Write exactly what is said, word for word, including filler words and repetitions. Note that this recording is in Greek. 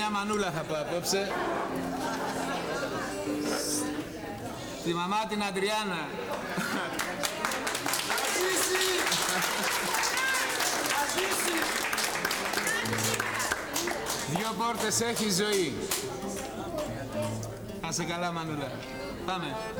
μια μανούλα θα πω απόψε. Τη μαμά την Αντριάννα. Δυο πόρτες έχει ζωή. Να σε καλά, μανούλα. Πάμε.